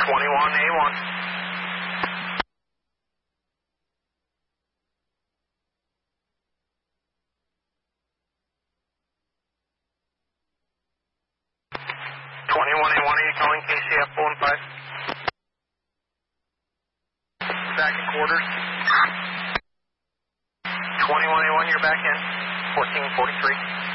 21A1. Are you calling KCF 415? Back in quarters. 21A1, you're back in. 1443.